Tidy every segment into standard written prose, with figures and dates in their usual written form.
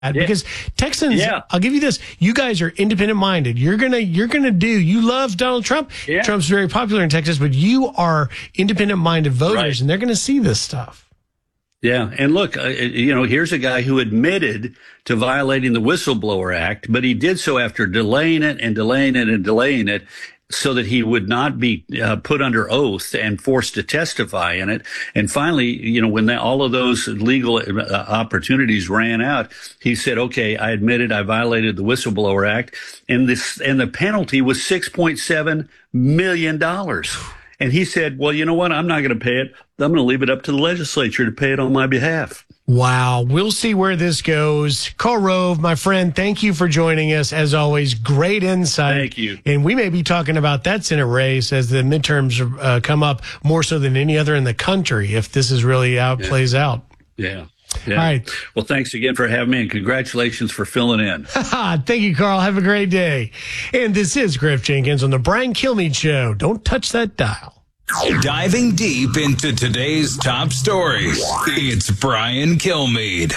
Because Texans, I'll give you this: you guys are independent minded. You're gonna do. You love Donald Trump. Yeah. Trump's very popular in Texas, but you are independent minded voters, and they're gonna see this stuff. Yeah, and look, here's a guy who admitted to violating the Whistleblower Act, but he did so after delaying it and delaying it and delaying it, so that he would not be put under oath and forced to testify in it. And finally, when all of those legal opportunities ran out, he said, okay, I admitted I violated the Whistleblower Act. And the penalty was $6.7 million. And he said, well, you know what? I'm not going to pay it. I'm going to leave it up to the legislature to pay it on my behalf. Wow. We'll see where this goes. Karl Rove, my friend, thank you for joining us. As always, great insight. Thank you. And we may be talking about that Senate race as the midterms come up more so than any other in the country, if this is really how it plays out. Yeah. All right. Well, thanks again for having me, and congratulations for filling in. Thank you, Karl. Have a great day. And this is Griff Jenkins on the Brian Kilmeade Show. Don't touch that dial. Diving deep into today's top stories, it's Brian Kilmeade.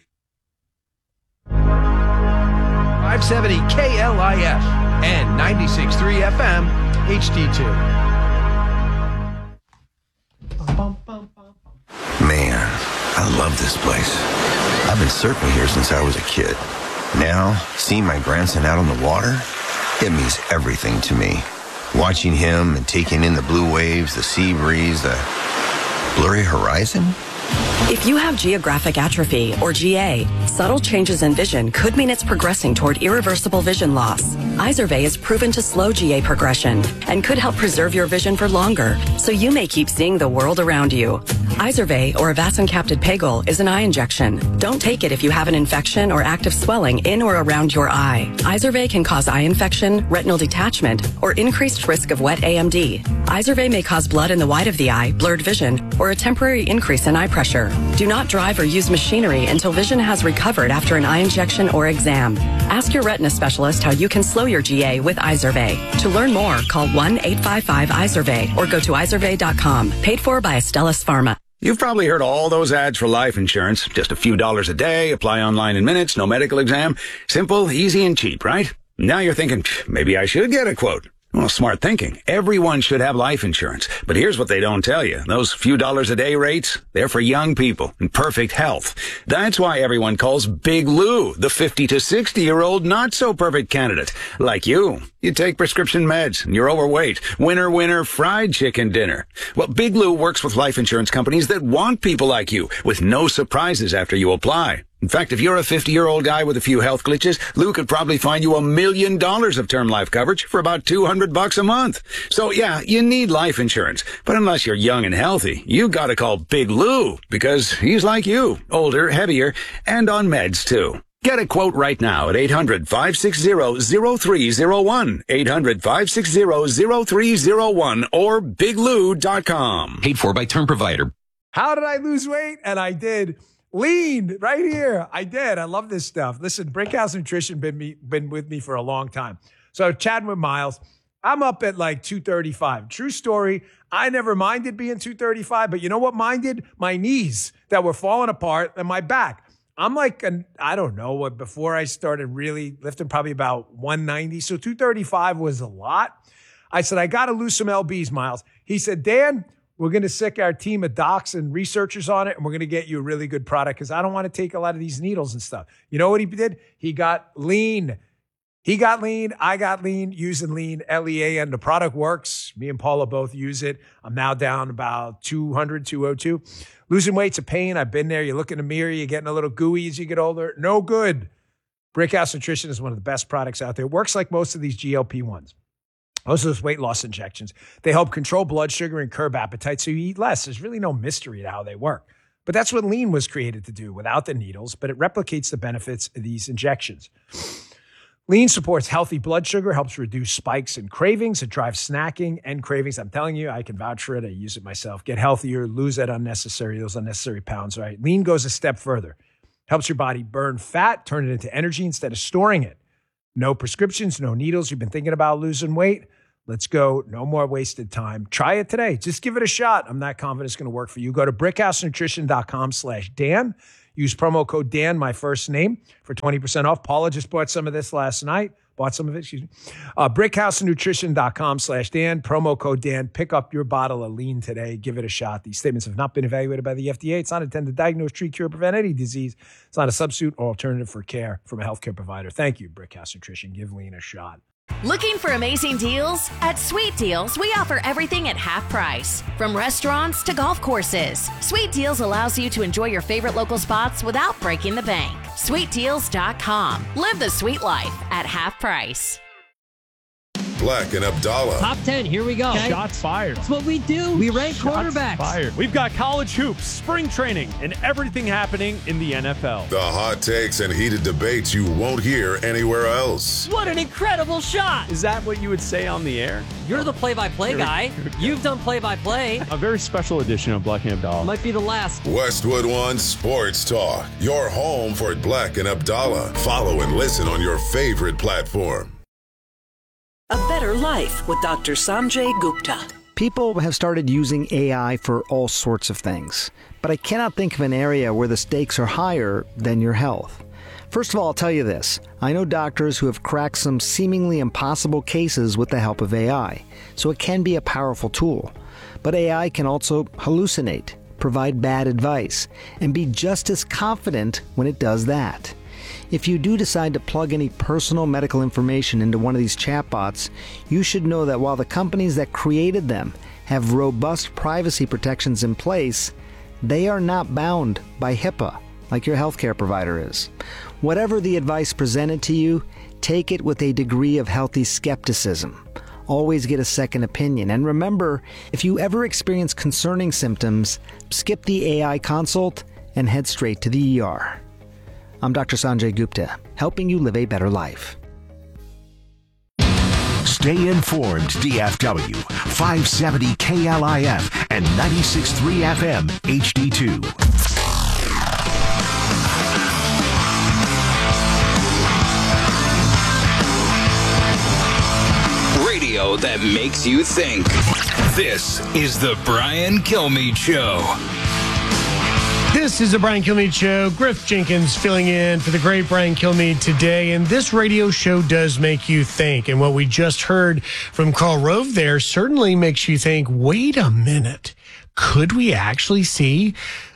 570 KLIS and 96.3 FM HD2. Man, I love this place. I've been surfing here since I was a kid. Now, seeing my grandson out on the water, it means everything to me. Watching him and taking in the blue waves, the sea breeze, the blurry horizon. If you have geographic atrophy, or GA, subtle changes in vision could mean it's progressing toward irreversible vision loss. Izervay is proven to slow GA progression and could help preserve your vision for longer, so you may keep seeing the world around you. Izervay, or avacincaptad pegol, is an eye injection. Don't take it if you have an infection or active swelling in or around your eye. Izervay can cause eye infection, retinal detachment, or increased risk of wet AMD. Izervay may cause blood in the white of the eye, blurred vision, or a temporary increase in eye pressure. Do not drive or use machinery until vision has recovered after an eye injection or exam. Ask your retina specialist how you can slow your GA with Izervay. To learn more, call 1-855-IZERVAY or go to izervay.com. Paid for by Astellas Pharma. You've probably heard all those ads for life insurance. Just a few dollars a day, apply online in minutes, no medical exam. Simple, easy, and cheap, right? Now you're thinking, maybe I should get a quote. Well, smart thinking. Everyone should have life insurance. But here's what they don't tell you. Those few dollars a day rates, they're for young people in perfect health. That's why everyone calls Big Lou the 50 to 60-year-old not-so-perfect candidate. Like you. You take prescription meds and you're overweight. Winner, fried chicken dinner. Well, Big Lou works with life insurance companies that want people like you with no surprises after you apply. In fact, if you're a 50-year-old guy with a few health glitches, Lou could probably find you $1 million of term life coverage for about $200 a month. So yeah, you need life insurance. But unless you're young and healthy, you gotta call Big Lou because he's like you, older, heavier, and on meds too. Get a quote right now at 800-560-0301, 800-560-0301, or biglou.com. Paid for by term provider. How did I lose weight? And I did. Lean right here. I did. I love this stuff. Listen, Brickhouse Nutrition been with me for a long time. So chatting with Miles, I'm up at like 235. True story. I never minded being 235, but you know what minded? My knees that were falling apart and my back. I'm like, I don't know what, before I started really lifting, probably about 190. So 235 was a lot. I said, I got to lose some LBs, Miles. He said, Dan, we're going to sick our team of docs and researchers on it, and we're going to get you a really good product because I don't want to take a lot of these needles and stuff. You know what he did? He got lean. He got lean. I got lean using lean, LEAN. The product works. Me and Paula both use it. I'm now down about 200, 202. Losing weight's a pain. I've been there. You look in the mirror. You're getting a little gooey as you get older. No good. Brickhouse Nutrition is one of the best products out there. It works like most of these GLP-1s. Most of those weight loss injections, they help control blood sugar and curb appetite so you eat less. There's really no mystery to how they work. But that's what lean was created to do without the needles, but it replicates the benefits of these injections. Lean supports healthy blood sugar, helps reduce spikes and cravings. It drives snacking and cravings. I'm telling you, I can vouch for it. I use it myself. Get healthier, lose those unnecessary pounds, right? Lean goes a step further. Helps your body burn fat, turn it into energy instead of storing it. No prescriptions, no needles. You've been thinking about losing weight? Let's go. No more wasted time. Try it today. Just give it a shot. I'm not confident it's going to work for you. Go to brickhousenutrition.com/Dan. Use promo code Dan, my first name, for 20% off. Paula just bought some of this last night. Bought some of it, excuse me. BrickhouseNutrition.com/Dan, promo code Dan. Pick up your bottle of lean today. Give it a shot. These statements have not been evaluated by the FDA. It's not intended to diagnose, treat, cure, prevent any disease. It's not a substitute or alternative for care from a healthcare provider. Thank you, Brickhouse Nutrition. Give lean a shot. Looking for amazing deals? At Sweet Deals, we offer everything at half price. From restaurants to golf courses, Sweet Deals allows you to enjoy your favorite local spots without breaking the bank. SweetDeals.com. Live the sweet life at half price. Black and Abdallah. Top 10, here we go. Okay. Shots fired. That's what we do. We rank quarterbacks. Fired. We've got college hoops, spring training, and everything happening in the NFL. The hot takes and heated debates you won't hear anywhere else. What an incredible shot. Is that what you would say on the air? You're the play-by-play guy. You've done play-by-play. A very special edition of Black and Abdallah. Might be the last. Westwood One Sports Talk. Your home for Black and Abdallah. Follow and listen on your favorite platform. A Better Life with Dr. Sanjay Gupta. People have started using AI for all sorts of things, but I cannot think of an area where the stakes are higher than your health. First of all, I'll tell you this. I know doctors who have cracked some seemingly impossible cases with the help of AI, so it can be a powerful tool. But AI can also hallucinate, provide bad advice, and be just as confident when it does that. If you do decide to plug any personal medical information into one of these chatbots, you should know that while the companies that created them have robust privacy protections in place, they are not bound by HIPAA like your healthcare provider is. Whatever the advice presented to you, take it with a degree of healthy skepticism. Always get a second opinion. And remember, if you ever experience concerning symptoms, skip the AI consult and head straight to the ER. I'm Dr. Sanjay Gupta, helping you live a better life. Stay informed, DFW, 570 KLIF and 96.3 FM HD2. Radio that makes you think. This is the Brian Kilmeade Show. This is the Brian Kilmeade Show. Griff Jenkins filling in for the great Brian Kilmeade today. And this radio show does make you think. And what we just heard from Karl Rove there certainly makes you think, wait a minute. Could we actually see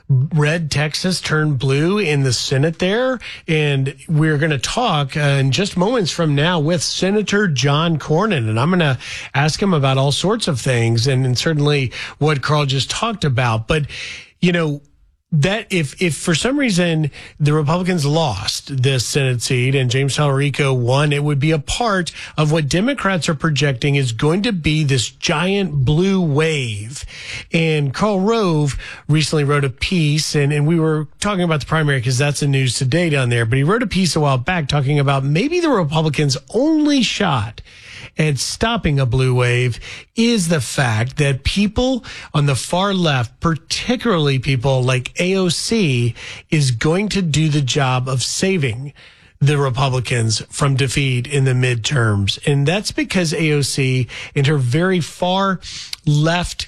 red Texas turn blue in the Senate there? And we're going to talk in just moments from now with Senator John Cornyn. And I'm going to ask him about all sorts of things and certainly what Karl just talked about. But, you know, that if for some reason the Republicans lost this Senate seat and James Talarico won, it would be a part of what Democrats are projecting is going to be this giant blue wave. And Karl Rove recently wrote a piece, and we were talking about the primary because that's the news today down there, but he wrote a piece a while back talking about maybe the Republicans' only shot at stopping a blue wave is the fact that people on the far left, particularly people like AOC, is going to do the job of saving the Republicans from defeat in the midterms. And that's because AOC, in her very far left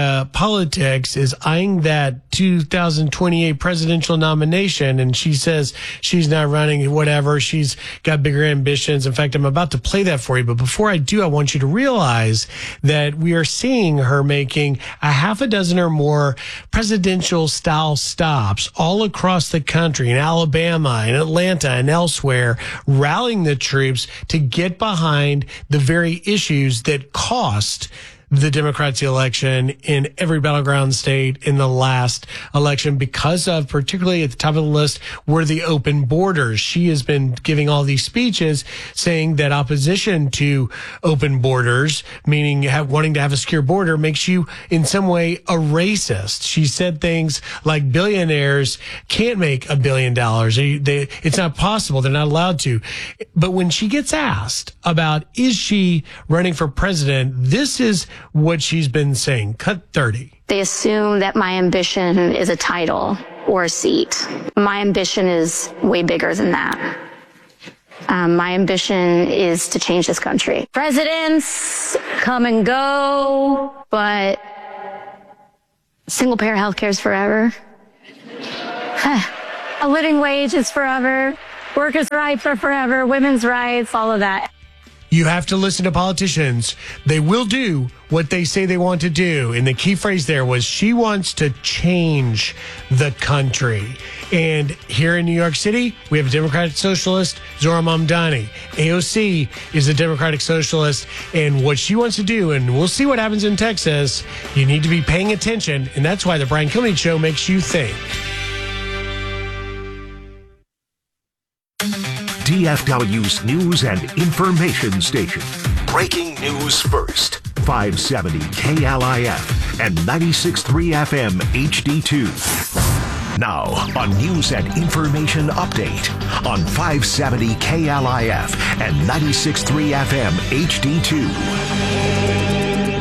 politics, is eyeing that 2028 presidential nomination. And she says she's not running, whatever. She's got bigger ambitions. In fact, I'm about to play that for you. But before I do, I want you to realize that we are seeing her making a half a dozen or more presidential style stops all across the country, in Alabama, in Atlanta, and elsewhere, rallying the troops to get behind the very issues that cost the Democrats the election in every battleground state in the last election, because of, particularly at the top of the list, were the open borders. She has been giving all these speeches saying that opposition to open borders, meaning wanting to have a secure border, makes you in some way a racist. She said things like billionaires can't make $1 billion. It's not possible. They're not allowed to. But when she gets asked about, is she running for president, this is what she's been saying. Cut 30. They assume that my ambition is a title or a seat. My ambition is way bigger than that. My ambition is to change this country. Presidents come and go, but single payer healthcare is forever. A living wage is forever. Workers' rights are forever. Women's rights, all of that. You have to listen to politicians. They will do what they say they want to do. And the key phrase there was she wants to change the country. And here in New York City, we have a Democratic Socialist, Zohran Mamdani. AOC is a Democratic Socialist. And what she wants to do, and we'll see what happens in Texas, you need to be paying attention. And that's why the Brian Kilmeade Show makes you think. DFW's news and information station. Breaking news first. 570 KLIF and 96.3 FM HD2. Now, a news and information update on 570 KLIF and 96.3 FM HD2.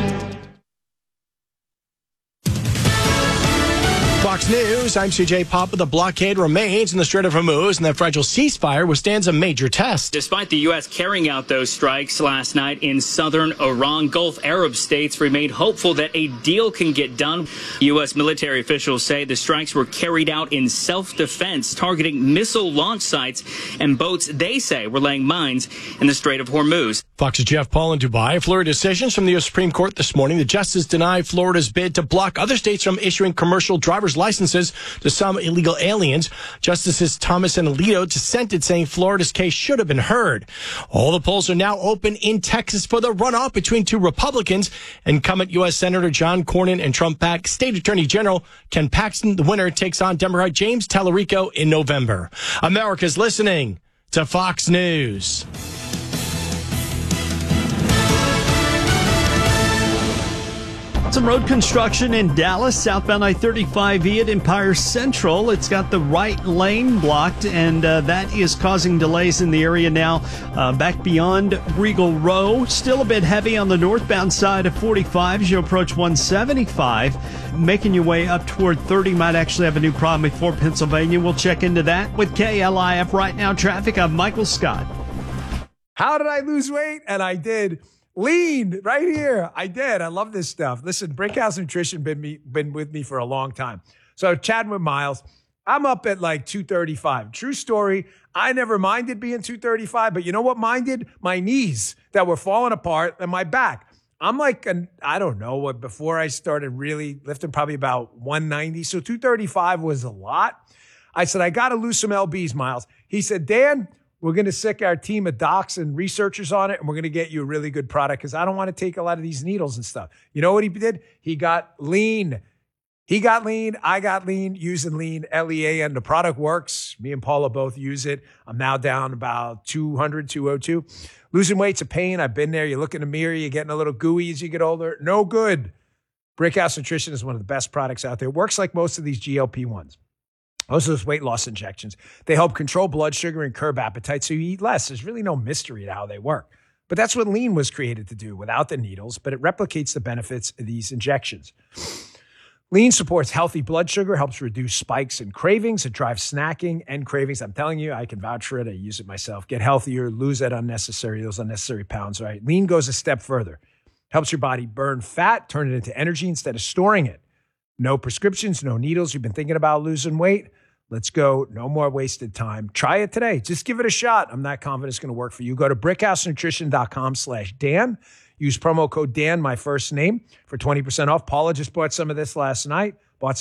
Fox News, I'm CJ Pop. The blockade remains in the Strait of Hormuz, and that fragile ceasefire withstands a major test. Despite the U.S. carrying out those strikes last night in southern Iran, Gulf Arab states remain hopeful that a deal can get done. U.S. military officials say the strikes were carried out in self-defense, targeting missile launch sites and boats they say were laying mines in the Strait of Hormuz. Fox's Jeff Paul in Dubai. Florida decisions from the U.S. Supreme Court this morning. The justice denied Florida's bid to block other states from issuing commercial driver's licenses to some illegal aliens. Justices Thomas and Alito dissented, saying Florida's case should have been heard. All the polls are now open in Texas for the runoff between two Republicans. Incumbent U.S. Senator John Cornyn and Trump-backed State Attorney General Ken Paxton. The winner takes on Democrat James Tallarico in November. America's listening to Fox News. Some road construction in Dallas, southbound I-35E at Empire Central. It's got the right lane blocked, and that is causing delays in the area now back beyond Regal Row. Still a bit heavy on the northbound side of 45 as you approach 175. Making your way up toward 30 might actually have a new problem before Pennsylvania. We'll check into that with KLIF Right Now Traffic. I'm Michael Scott. How did I lose weight? And I did. Lean right here. I did. I love this stuff. Listen, Brickhouse Nutrition been with me for a long time. So chatting with Miles, I'm up at like 235. True story. I never minded being 235, but you know what minded? My knees that were falling apart and my back. I'm like, I don't know what, before I started really lifting, probably about 190. So 235 was a lot. I said, I got to lose some LBs, Miles. He said, Dan, we're going to sick our team of docs and researchers on it, and we're going to get you a really good product because I don't want to take a lot of these needles and stuff. You know what he did? He got lean. He got lean. I got lean using lean, LEAN. The product works. Me and Paula both use it. I'm now down about 200, 202. Losing weight's a pain. I've been there. You look in the mirror, you're getting a little gooey as you get older. No good. Brickhouse Nutrition is one of the best products out there. It works like most of these GLP-1s. Most of those weight loss injections, they help control blood sugar and curb appetite so you eat less. There's really no mystery to how they work. But that's what lean was created to do without the needles, but it replicates the benefits of these injections. Lean supports healthy blood sugar, helps reduce spikes and cravings. It drives snacking and cravings. I'm telling you, I can vouch for it. I use it myself. Get healthier, lose those unnecessary pounds, right? Lean goes a step further. Helps your body burn fat, turn it into energy instead of storing it. No prescriptions, no needles. You've been thinking about losing weight? Let's go. No more wasted time. Try it today. Just give it a shot. I'm not confident it's going to work for you. Go to brickhousenutrition.com/Dan. Use promo code Dan, my first name, for 20% off. Paula just bought some of this last night.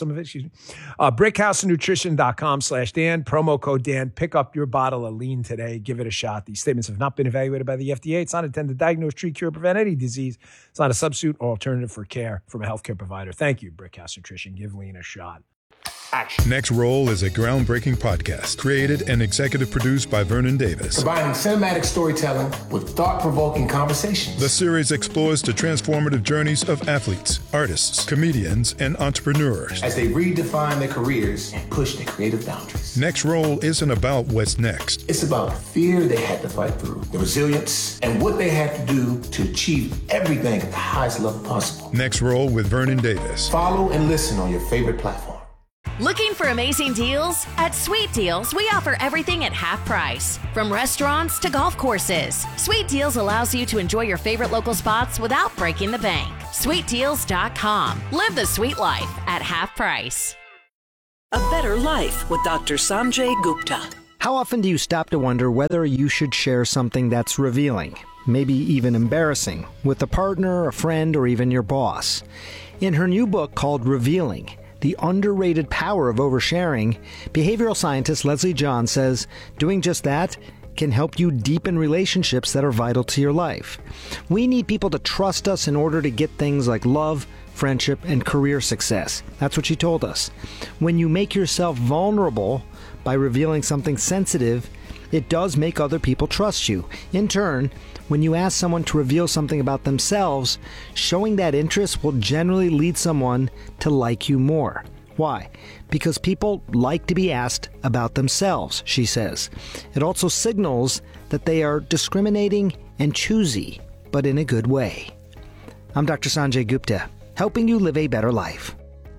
Brickhousenutrition.com/Dan. Promo code Dan. Pick up your bottle of lean today. Give it a shot. These statements have not been evaluated by the FDA. It's not intended to diagnose, treat, cure, prevent any disease. It's not a substitute or alternative for care from a healthcare provider. Thank you, Brickhouse Nutrition. Give lean a shot. Action. Next Roll is a groundbreaking podcast created and executive produced by Vernon Davis. Combining cinematic storytelling with thought-provoking conversations. The series explores the transformative journeys of athletes, artists, comedians, and entrepreneurs as they redefine their careers and push their creative boundaries. Next Roll isn't about what's next. It's about the fear they had to fight through, the resilience, and what they had to do to achieve everything at the highest level possible. Next Roll with Vernon Davis. Follow and listen on your favorite platform. Looking for amazing deals? At Sweet Deals, we offer everything at half price. From restaurants to golf courses, Sweet Deals allows you to enjoy your favorite local spots without breaking the bank. SweetDeals.com. Live the sweet life at half price. A Better Life with Dr. Sanjay Gupta. How often do you stop to wonder whether you should share something that's revealing, maybe even embarrassing, with a partner, a friend, or even your boss? In her new book called Revealing, The Underrated Power of Oversharing, behavioral scientist Leslie John says doing just that can help you deepen relationships that are vital to your life. We need people to trust us in order to get things like love, friendship, and career success. That's what she told us. When you make yourself vulnerable by revealing something sensitive, it does make other people trust you. In turn, when you ask someone to reveal something about themselves, showing that interest will generally lead someone to like you more. Why? Because people like to be asked about themselves, she says. It also signals that they are discriminating and choosy, but in a good way. I'm Dr. Sanjay Gupta, helping you live a better life.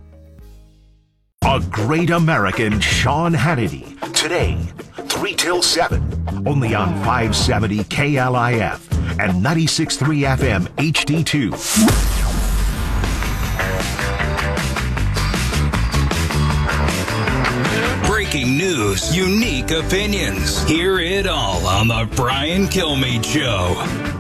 A Great American Sean Hannity. Today, 3 till 7. Only on 570 KLIF and 96.3 FM HD2. Breaking news, unique opinions. Hear it all on the Brian Kilmeade Show.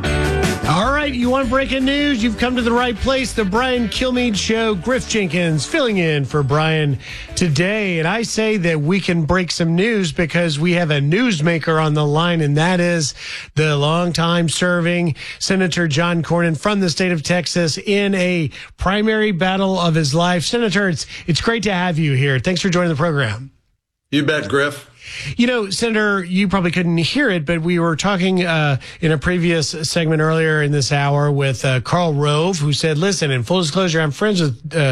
All right, you want breaking news? You've come to the right place. The Brian Kilmeade Show. Griff Jenkins filling in for Brian today. And I say that we can break some news because we have a newsmaker on the line, and that is the longtime serving Senator John Cornyn from the state of Texas in a primary battle of his life. Senator, it's great to have you here. Thanks for joining the program. You bet, Griff. You know, Senator, you probably couldn't hear it, but we were talking in a previous segment earlier in this hour with Karl Rove, who said, listen, in full disclosure, I'm friends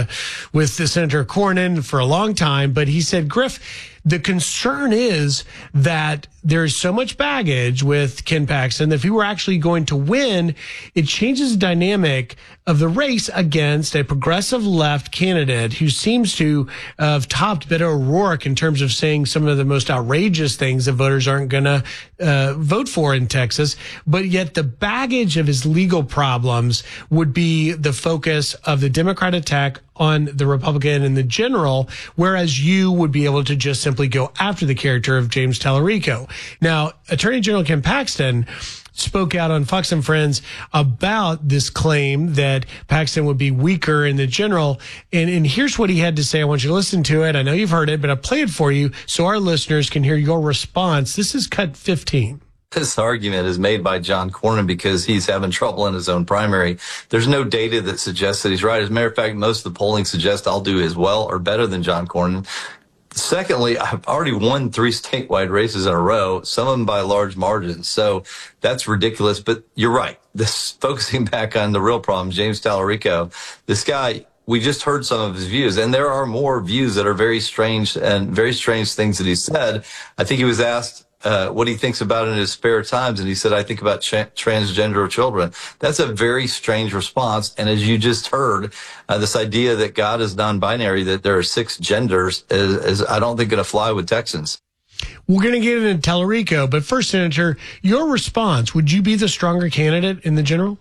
with Senator Cornyn for a long time, but he said, Griff, the concern is that there's so much baggage with Ken Paxton that if he were actually going to win, it changes the dynamic of the race against a progressive left candidate who seems to have topped Beto O'Rourke in terms of saying some of the most outrageous things that voters aren't going to vote for in Texas. But yet the baggage of his legal problems would be the focus of the Democrat attack on the Republican in the general, whereas you would be able to just simply go after the character of James Tallarico. Now, Attorney General Ken Paxton spoke out on Fox and Friends about this claim that Paxton would be weaker in the general. And here's what he had to say. I want you to listen to it. I know you've heard it, but I'll play it for you so our listeners can hear your response. This is cut 15. This argument is made by John Cornyn because he's having trouble in his own primary. There's no data that suggests that he's right. As a matter of fact, most of the polling suggests I'll do as well or better than John Cornyn. Secondly, I've already won 3 statewide races in a row, some of them by large margins. So that's ridiculous. But you're right. This focusing back on the real problem, James Tallarico, this guy, we just heard some of his views, and there are more views that are very strange and very strange things that he said. I think he was asked what he thinks about in his spare times, and he said, I think about transgender children. That's a very strange response. And as you just heard, this idea that God is non-binary, that there are 6 genders, is I don't think going to fly with Texans. We're going to get into Tallarico, but first, Senator, your response, would you be the stronger candidate in the general?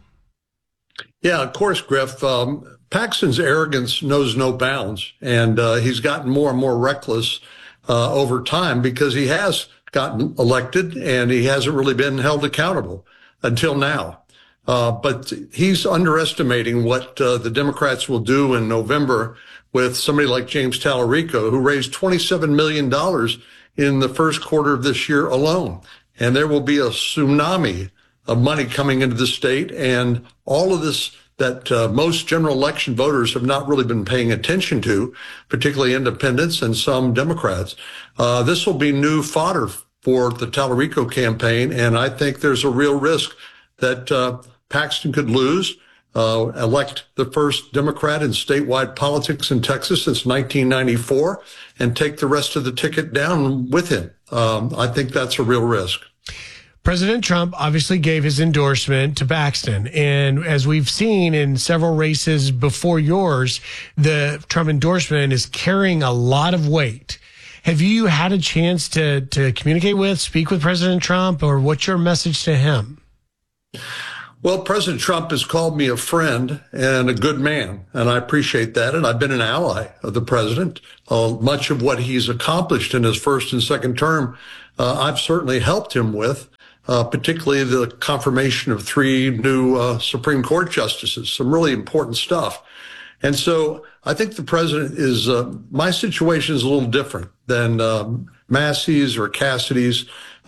Yeah, of course, Griff. Paxton's arrogance knows no bounds, and he's gotten more and more reckless over time because he has gotten elected and he hasn't really been held accountable until now. But he's underestimating what the Democrats will do in November with somebody like James Tallarico, who raised $27 million in the first quarter of this year alone. And there will be a tsunami of money coming into the state, and all of this that most general election voters have not really been paying attention to, particularly independents and some Democrats. This will be new fodder for the Tallarico campaign, and I think there's a real risk that Paxton could lose, elect the first Democrat in statewide politics in Texas since 1994, and take the rest of the ticket down with him. I think that's a real risk. President Trump obviously gave his endorsement to Paxton. And as we've seen in several races before yours, the Trump endorsement is carrying a lot of weight. Have you had a chance to communicate with, speak with President Trump, or what's your message to him? Well, President Trump has called me a friend and a good man, and I appreciate that. And I've been an ally of the president. Much of what he's accomplished in his first and second term, I've certainly helped him with, particularly the confirmation of 3 new Supreme Court justices, some really important stuff. And so I think the president is, my situation is a little different than Massey's or Cassidy's.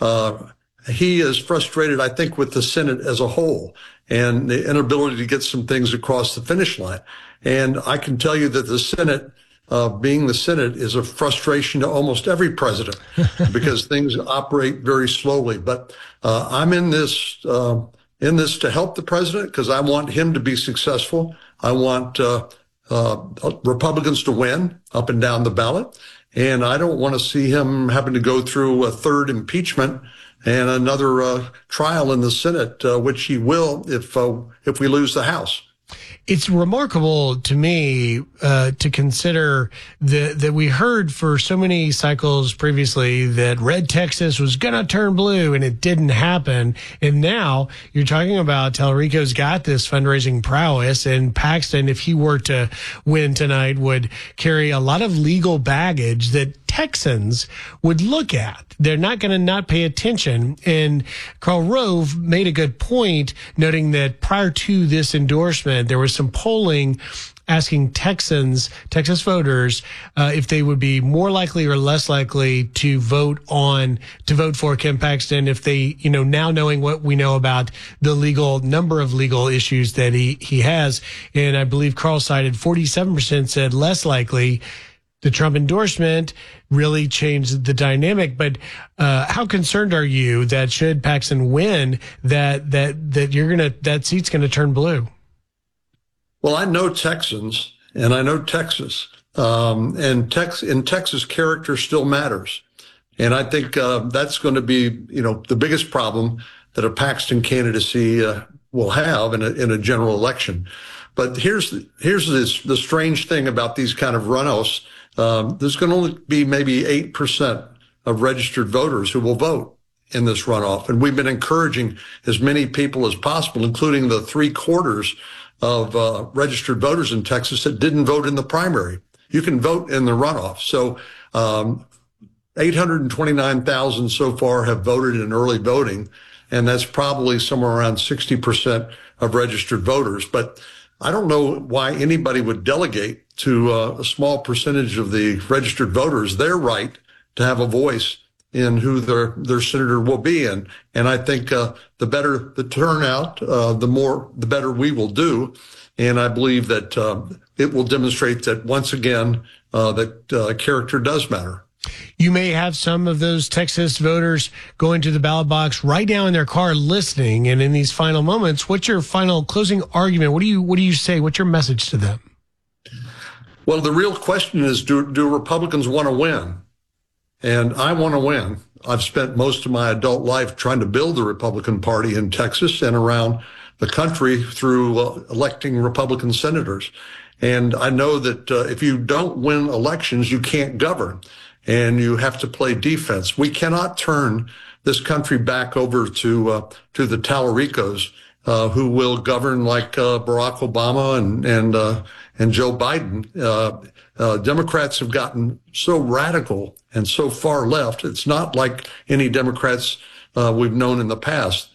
He is frustrated, I think, with the Senate as a whole and the inability to get some things across the finish line. And I can tell you that the Senate, being the Senate, is a frustration to almost every president because things operate very slowly. But I'm in this to help the president because I want him to be successful. I want Republicans to win up and down the ballot. And I don't want to see him having to go through a third impeachment and another trial in the Senate, which he will if we lose the House. It's remarkable to me to consider that we heard for so many cycles previously that red Texas was going to turn blue, and it didn't happen. And now you're talking about Tallarico's got this fundraising prowess, and Paxton, if he were to win tonight, would carry a lot of legal baggage that Texans would look at. They're not going to not pay attention. And Karl Rove made a good point, noting that prior to this endorsement, there was some polling asking Texas voters if they would be more likely or less likely to vote for Ken Paxton if they, now knowing what we know about the number of legal issues that he has. And I believe Karl cited 47% said less likely. The Trump endorsement really changed the dynamic. But how concerned are you that should Paxton win, that seat's gonna turn blue? Well, I know Texans and I know Texas, and in Texas, character still matters, and I think that's going to be the biggest problem that a Paxton candidacy will have in a general election. But here's the strange thing about these kind of runoffs. There's going to only be maybe 8% of registered voters who will vote in this runoff. And we've been encouraging as many people as possible, including the 3/4 of registered voters in Texas that didn't vote in the primary. You can vote in the runoff. So 829,000 so far have voted in early voting, and that's probably somewhere around 60% of registered voters. But I don't know why anybody would delegate to a small percentage of the registered voters their right to have a voice in who their senator will be. And I think the better the turnout, the better we will do. And I believe that it will demonstrate that once again that character does matter. You may have some of those Texas voters going to the ballot box right now in their car listening. And in these final moments, what's your final closing argument? What do you say? What's your message to them? Well, the real question is, do Republicans want to win? And I want to win. I've spent most of my adult life trying to build the Republican Party in Texas and around the country through electing Republican senators. And I know that if you don't win elections, you can't govern. And you have to play defense. We cannot turn this country back over to the Tallaricos, who will govern like Barack Obama and Joe Biden. Democrats have gotten so radical and so far left. It's not like any Democrats we've known in the past.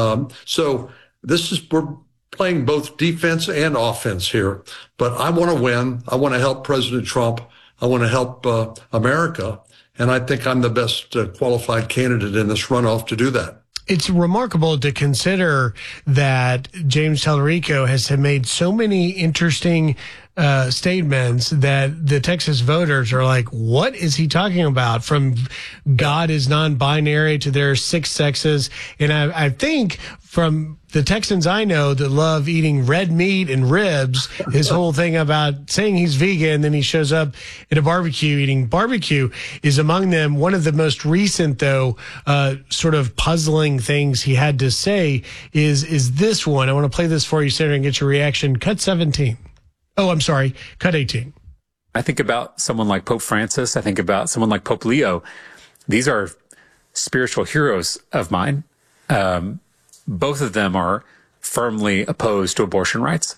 So we're playing both defense and offense here. But I want to win. I want to help President Trump. I want to help America, and I think I'm the best qualified candidate in this runoff to do that. It's remarkable to consider that James Tallarico has made so many interesting statements that the Texas voters are like, what is he talking about? From God is non-binary to there are 6 sexes. And I think from the Texans I know that love eating red meat and ribs, his whole thing about saying he's vegan, then he shows up at a barbecue eating barbecue is among them. One of the most recent, though, sort of puzzling things he had to say is this one. I want to play this for you, Senator, and get your reaction. Cut 17. Oh, I'm sorry. Cut 18. I think about someone like Pope Francis. I think about someone like Pope Leo. These are spiritual heroes of mine. Both of them are firmly opposed to abortion rights.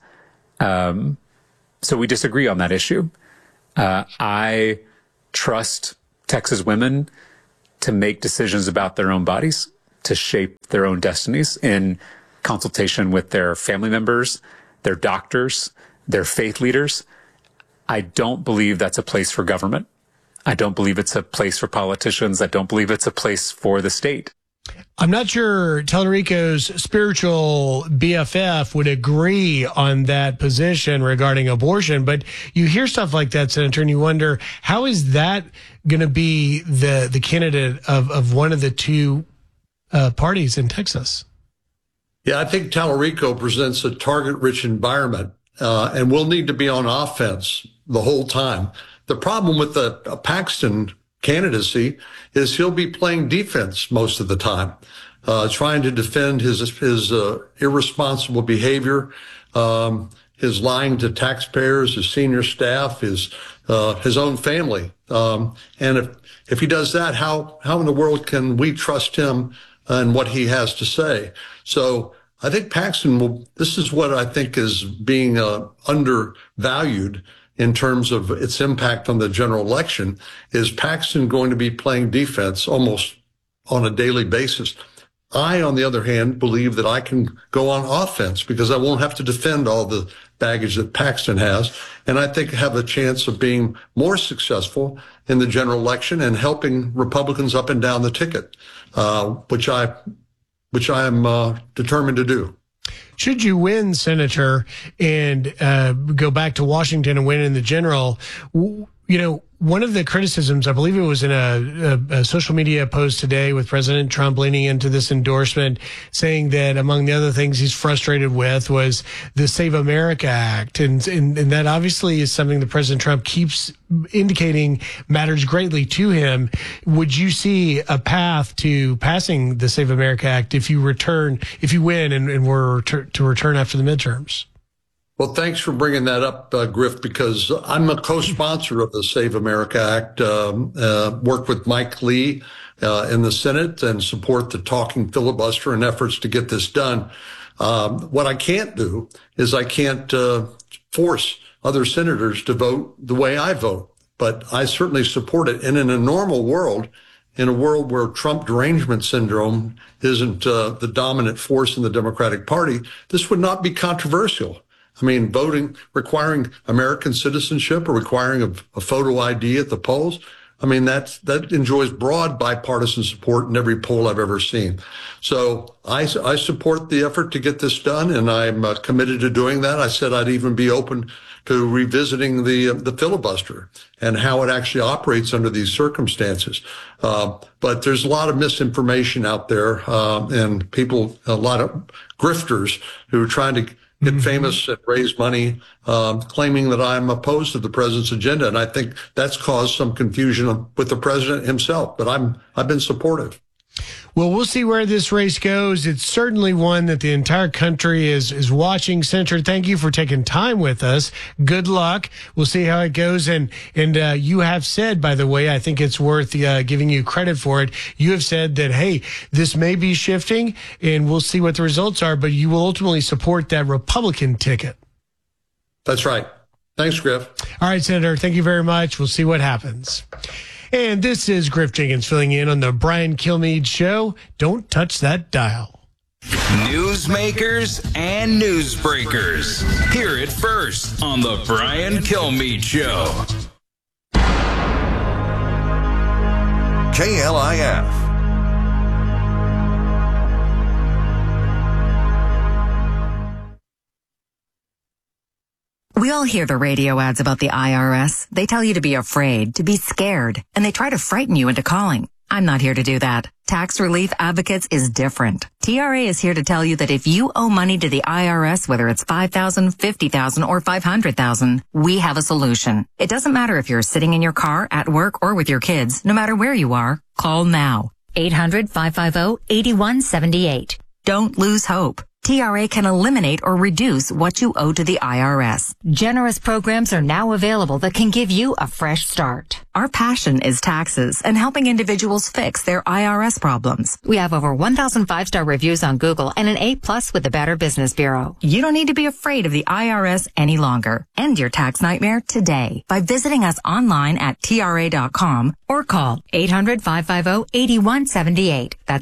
So we disagree on that issue. I trust Texas women to make decisions about their own bodies, to shape their own destinies in consultation with their family members, their doctors, their faith leaders. I don't believe that's a place for government. I don't believe it's a place for politicians. I don't believe it's a place for the state. I'm not sure Tallarico's spiritual BFF would agree on that position regarding abortion, but you hear stuff like that, Senator, and you wonder, how is that going to be the candidate of one of the two parties in Texas? Yeah, I think Tallarico presents a target-rich environment, and we'll need to be on offense the whole time. The problem with the Paxton candidacy is he'll be playing defense most of the time, trying to defend his irresponsible behavior, his lying to taxpayers, his senior staff, his own family. And if he does that, how in the world can we trust him and what he has to say? So I think Paxton this is what I think is being undervalued in terms of its impact on the general election. Is Paxton going to be playing defense almost on a daily basis? I, on the other hand, believe that I can go on offense because I won't have to defend all the baggage that Paxton has. And I think have a chance of being more successful in the general election and helping Republicans up and down the ticket, which I am determined to do. Should you win, Senator, and go back to Washington and win in the general, one of the criticisms, I believe it was in a social media post today with President Trump leaning into this endorsement, saying that among the other things he's frustrated with was the Save America Act. And that obviously is something that President Trump keeps indicating matters greatly to him. Would you see a path to passing the Save America Act if you win and were to return after the midterms? Well, thanks for bringing that up, Griff, because I'm a co-sponsor of the Save America Act, worked with Mike Lee in the Senate and support the talking filibuster and efforts to get this done. What I can't do is I can't force other senators to vote the way I vote, but I certainly support it. And in a normal world, in a world where Trump derangement syndrome isn't the dominant force in the Democratic Party, this would not be controversial. I mean, requiring American citizenship or requiring a photo ID at the polls, I mean, that enjoys broad bipartisan support in every poll I've ever seen. So I support the effort to get this done, and I'm committed to doing that. I said I'd even be open to revisiting the filibuster and how it actually operates under these circumstances. But there's a lot of misinformation out there, and a lot of grifters who are trying to get famous and raise money, claiming that I'm opposed to the president's agenda. And I think that's caused some confusion with the president himself, but I've been supportive. Well, we'll see where this race goes. It's certainly one that the entire country is watching. Senator, thank you for taking time with us. Good luck. We'll see how it goes. And you have said, by the way, I think it's worth giving you credit for it. You have said that, hey, this may be shifting and we'll see what the results are, but you will ultimately support that Republican ticket. That's right. Thanks, Griff. All right, Senator, thank you very much. We'll see what happens. And this is Griff Jenkins filling in on the Brian Kilmeade Show. Don't touch that dial. Newsmakers and newsbreakers. Hear it first on the Brian Kilmeade Show. KLIF. We all hear the radio ads about the IRS. They tell you to be afraid, to be scared, and they try to frighten you into calling. I'm not here to do that. Tax Relief Advocates is different. TRA is here to tell you that if you owe money to the IRS, whether it's $5,000, $50,000, or $500,000, we have a solution. It doesn't matter if you're sitting in your car, at work, or with your kids. No matter where you are, call now. 800-550-8178. Don't lose hope. TRA can eliminate or reduce what you owe to the IRS. Generous programs are now available that can give you a fresh start. Our passion is taxes and helping individuals fix their IRS problems. We have over 1,000 5-star reviews on Google and an A+ with the Better Business Bureau. You don't need to be afraid of the IRS any longer. End your tax nightmare today by visiting us online at TRA.com or call 800-550-8178. That's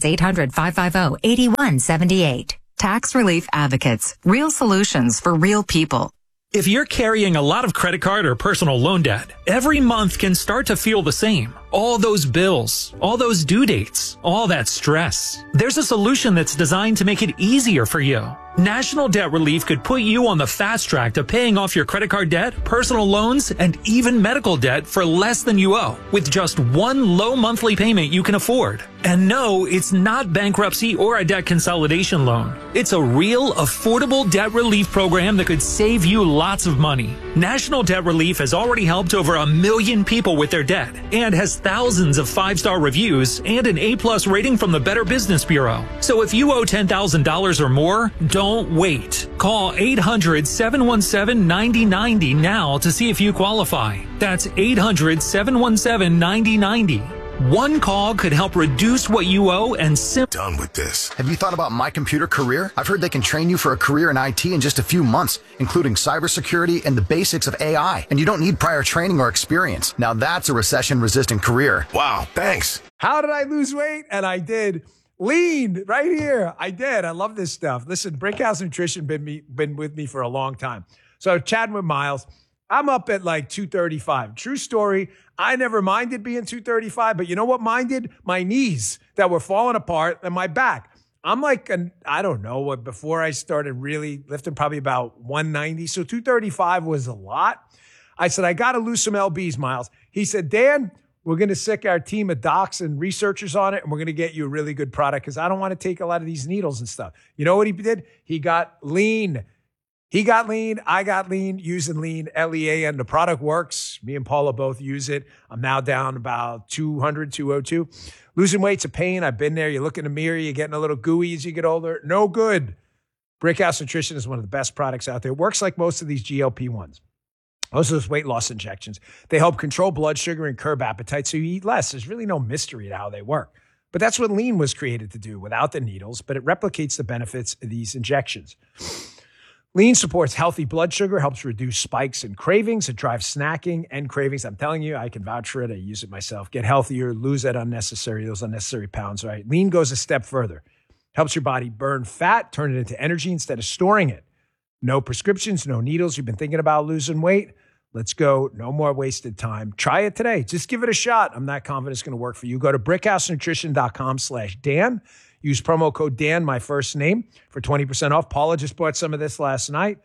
800-550-8178. Tax Relief Advocates. Real solutions for real people. If you're carrying a lot of credit card or personal loan debt, every month can start to feel the same. All those bills, all those due dates, all that stress. There's a solution that's designed to make it easier for you. National Debt Relief could put you on the fast track to paying off your credit card debt, personal loans, and even medical debt for less than you owe, with just one low monthly payment you can afford. And no, it's not bankruptcy or a debt consolidation loan. It's a real, affordable debt relief program that could save you lots of money. National Debt Relief has already helped over 1 million people with their debt and has thousands of 5-star reviews and an A+ rating from the Better Business Bureau. So if you owe $10,000 or more, don't wait. Call 800-717-9090 now to see if you qualify. That's 800-717-9090. One call could help reduce what you owe and Done with this. Have you thought about My Computer Career? I've heard they can train you for a career in IT in just a few months, including cybersecurity and the basics of AI. And you don't need prior training or experience. Now that's a recession-resistant career. Wow, thanks. How did I lose weight? And I did. Lean right here. I did. I love this stuff. Listen, Brickhouse Nutrition been with me for a long time. So chatting with Miles, I'm up at like 235. True story. I never minded being 235, but you know what minded? My knees that were falling apart and my back. I'm like, I don't know, before I started really lifting, probably about 190. So 235 was a lot. I said, I got to lose some LBs, Miles. He said, Dan, we're going to sick our team of docs and researchers on it, and we're going to get you a really good product because I don't want to take a lot of these needles and stuff. You know what he did? He got lean. He got lean. I got lean using lean, LEA, and the product works. Me and Paula both use it. I'm now down about 200, 202. Losing weight's a pain. I've been there. You look in the mirror, you're getting a little gooey as you get older. No good. Brickhouse Nutrition is one of the best products out there. It works like most of these GLP-1s. Most of those weight loss injections. They help control blood sugar and curb appetite so you eat less. There's really no mystery to how they work. But that's what lean was created to do without the needles, but it replicates the benefits of these injections. Lean supports healthy blood sugar, helps reduce spikes and cravings. It drives snacking and cravings. I'm telling you, I can vouch for it. I use it myself. Get healthier, lose those unnecessary pounds, right? Lean goes a step further. Helps your body burn fat, turn it into energy instead of storing it. No prescriptions, no needles. You've been thinking about losing weight? Let's go. No more wasted time. Try it today. Just give it a shot. I'm not confident it's going to work for you. Go to brickhousenutrition.com/Dan. Use promo code Dan, my first name, for 20% off. Paula just bought some of this last night.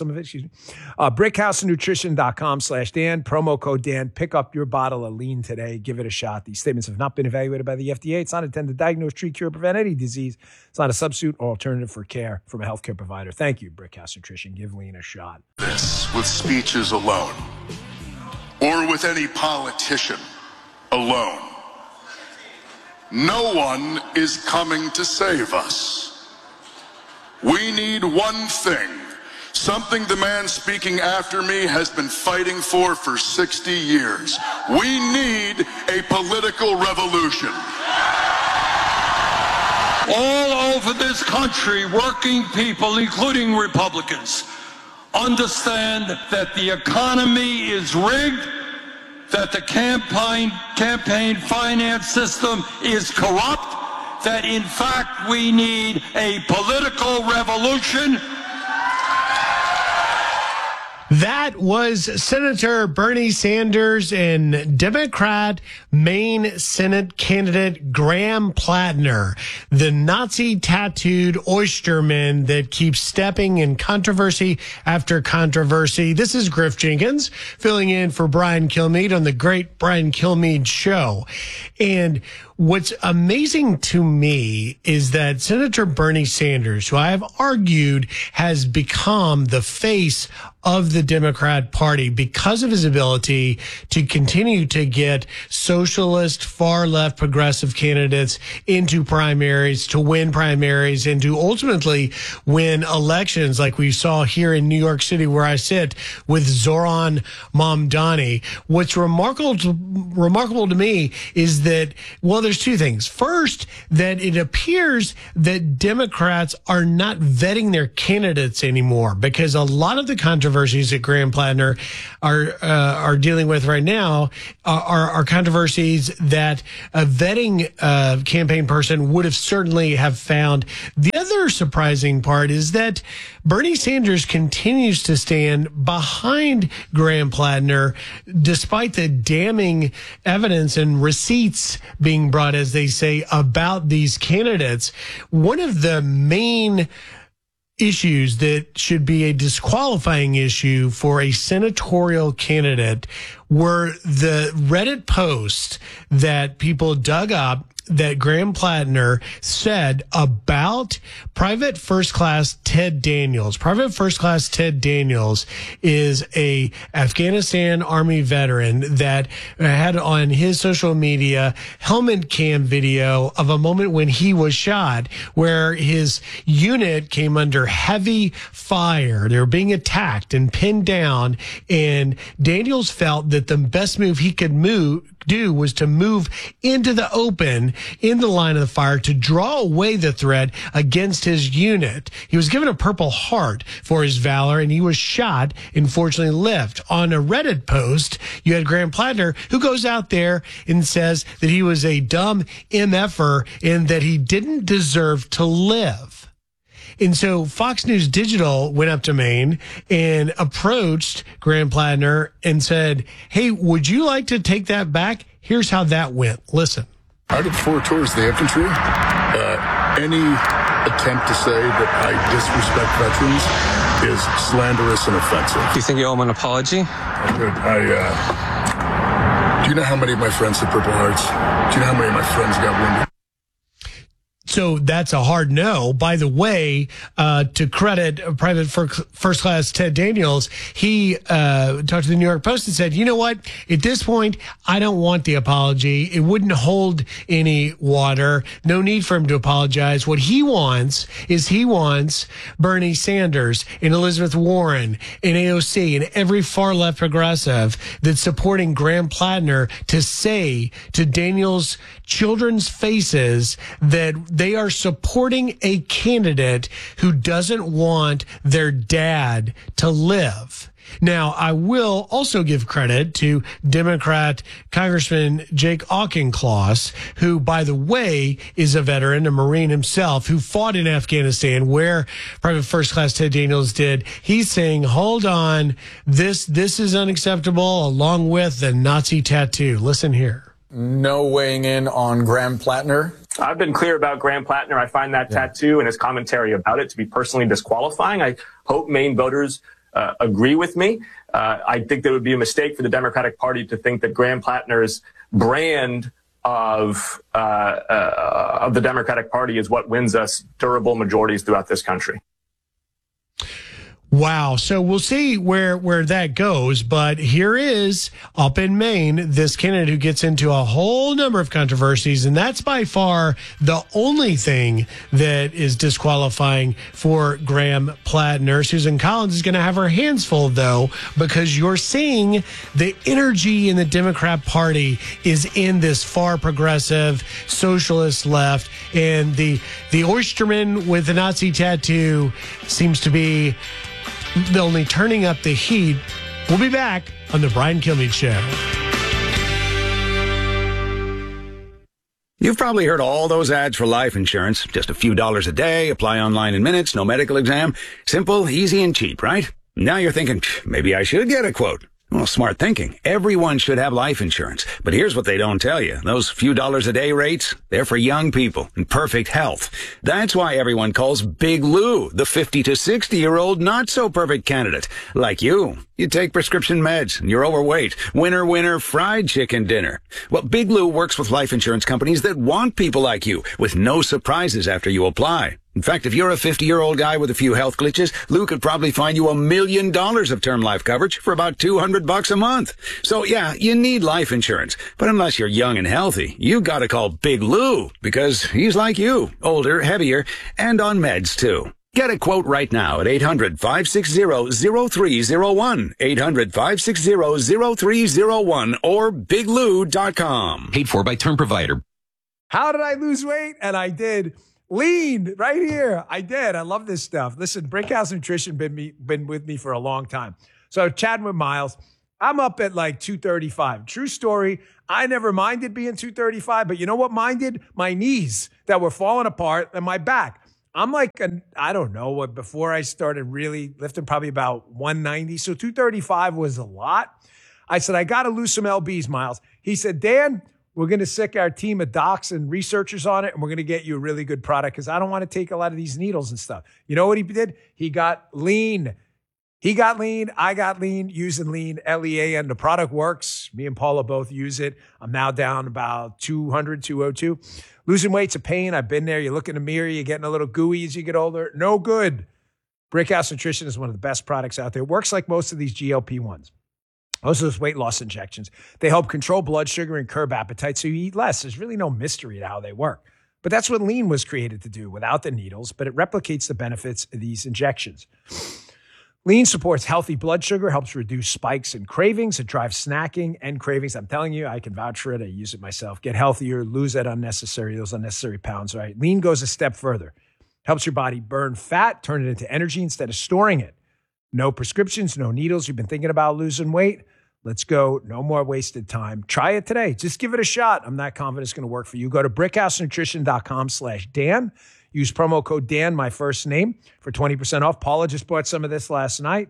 Brickhousenutrition.com/Dan. Promo code Dan. Pick up your bottle of lean today. Give it a shot. These statements have not been evaluated by the FDA. It's not intended to diagnose, treat, cure, or prevent any disease. It's not a substitute or alternative for care from a healthcare provider. Thank you, Brickhouse Nutrition. Give lean a shot. This with speeches alone, or with any politician alone. No one is coming to save us. We need one thing, something the man speaking after me has been fighting for 60 years. We need a political revolution. All over this country, working people, including Republicans, understand that the economy is rigged, that the campaign finance system is corrupt, that in fact we need a political revolution. That was Senator Bernie Sanders and Democrat Maine Senate candidate Graham Plattner, the Nazi-tattooed oysterman that keeps stepping in controversy after controversy. This is Griff Jenkins filling in for Brian Kilmeade on the Great Brian Kilmeade Show. And what's amazing to me is that Senator Bernie Sanders, who I have argued has become the face of the Democrat Party because of his ability to continue to get socialist, far left, progressive candidates into primaries, to win primaries, and to ultimately win elections like we saw here in New York City, where I sit with Zoran Mamdani. What's remarkable to me is that, well, there's two things. First, that it appears that Democrats are not vetting their candidates anymore, because a lot of the controversies that Graham Plattner are dealing with right now are controversies that a vetting campaign person would have certainly have found. The other surprising part is that Bernie Sanders continues to stand behind Graham Plattner despite the damning evidence and receipts being brought, as they say, about these candidates. One of the main issues that should be a disqualifying issue for a senatorial candidate were the Reddit posts that people dug up that Graham Plattner said about Private First Class Ted Daniels. Private First Class Ted Daniels is a Afghanistan Army veteran that had on his social media helmet cam video of a moment when he was shot, where his unit came under heavy fire. They were being attacked and pinned down, and Daniels felt that the best move he could do was to move into the open in the line of the fire to draw away the threat against his unit. He was given a Purple Heart for his valor, and he was shot and fortunately lived. On a Reddit post, you had Graham Plattner, who goes out there and says that he was a dumb MFer and that he didn't deserve to live. And so Fox News Digital went up to Maine and approached Graham Plattner and said, hey, would you like to take that back? Here's how that went. Listen. I did 4 tours of the infantry. Any attempt to say that I disrespect veterans is slanderous and offensive. Do you think you owe him an apology? Do you know how many of my friends had Purple Hearts? Do you know how many of my friends got wounded? So that's a hard no. By the way, to credit Private First Class Ted Daniels, he talked to the New York Post and said, you know what? At this point, I don't want the apology. It wouldn't hold any water. No need for him to apologize. What he wants is Bernie Sanders and Elizabeth Warren and AOC and every far left progressive that's supporting Graham Plattner to say to Daniels' children's faces that they are supporting a candidate who doesn't want their dad to live. Now, I will also give credit to Democrat Congressman Jake Auchincloss, who, by the way, is a veteran, a Marine himself, who fought in Afghanistan, where Private First Class Ted Daniels did. He's saying, hold on, this is unacceptable, along with the Nazi tattoo. Listen here. No weighing in on Graham Plattner. I've been clear about Graham Plattner. I find that tattoo and his commentary about it to be personally disqualifying. I hope Maine voters agree with me. I think there would be a mistake for the Democratic Party to think that Graham Plattner's brand of the Democratic Party is what wins us durable majorities throughout this country. Wow. So we'll see where that goes. But here is, up in Maine, this candidate who gets into a whole number of controversies. And that's by far the only thing that is disqualifying for Graham Plattner. Susan Collins is going to have her hands full, though, because you're seeing the energy in the Democrat Party is in this far progressive socialist left. And the oysterman with the Nazi tattoo seems to be only turning up the heat. We'll be back on the Brian Kilmeade Show. You've probably heard all those ads for life insurance. Just a few dollars a day, apply online in minutes, no medical exam. Simple, easy, and cheap, right? Now you're thinking, maybe I should get a quote. Well, smart thinking. Everyone should have life insurance. But here's what they don't tell you. Those few dollars a day rates, they're for young people in perfect health. That's why everyone calls Big Lou the 50 to 60-year-old not-so-perfect candidate. Like you. You take prescription meds, and you're overweight. Winner, fried chicken dinner. Well, Big Lou works with life insurance companies that want people like you, with no surprises after you apply. In fact, if you're a 50-year-old guy with a few health glitches, Lou could probably find you $1 million of term life coverage for about $200 a month. So yeah, you need life insurance. But unless you're young and healthy, you gotta call Big Lou, because he's like you, older, heavier, and on meds too. Get a quote right now at 800-560-0301, 800-560-0301, or biglou.com. Paid for by Term Provider. How did I lose weight? And I did. Lean right here. I did. I love this stuff. Listen, Brickhouse Nutrition been with me for a long time. So chatting with Miles, I'm up at like 235. True story. I never minded being 235, but you know what minded? My knees that were falling apart and my back. I'm like, I don't know what, before I started really lifting, probably about 190. So 235 was a lot. I said, I got to lose some lbs, Miles. He said, Dan, we're going to sick our team of docs and researchers on it, and we're going to get you a really good product because I don't want to take a lot of these needles and stuff. You know what he did? He got lean. He got lean. I got lean, using lean, L-E-A-N. The product works. Me and Paula both use it. I'm now down about 200, 202. Losing weight's a pain. I've been there. You look in the mirror, you're getting a little gooey as you get older. No good. Brickhouse Nutrition is one of the best products out there. It works like most of these GLP-1s. Most of those weight loss injections. They help control blood sugar and curb appetite so you eat less. There's really no mystery to how they work. But that's what lean was created to do without the needles, but it replicates the benefits of these injections. Lean supports healthy blood sugar, helps reduce spikes and cravings. It drives snacking and cravings. I'm telling you, I can vouch for it. I use it myself. Get healthier, lose those unnecessary pounds, right? Lean goes a step further. Helps your body burn fat, turn it into energy instead of storing it. No prescriptions, no needles. You've been thinking about losing weight? Let's go. No more wasted time. Try it today. Just give it a shot. I'm not confident it's going to work for you. Go to brickhousenutrition.com/Dan. Use promo code Dan, my first name, for 20% off. Paula just bought some of this last night.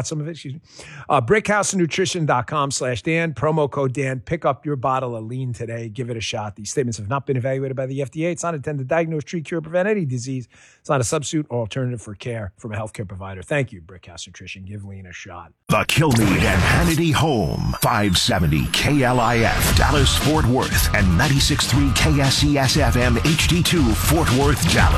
brickhousenutrition.com/Dan. Promo code Dan. Pick up your bottle of lean today. Give it a shot. These statements have not been evaluated by the FDA. It's not intended to diagnose, treat, cure, prevent any disease. It's not a substitute or alternative for care from a healthcare provider. Thank you, Brickhouse Nutrition. Give lean a shot. The Kilmeade and Hannity Home. 570 KLIF, Dallas, Fort Worth, and 96.3 KSCS FM HD2, Fort Worth, Dallas.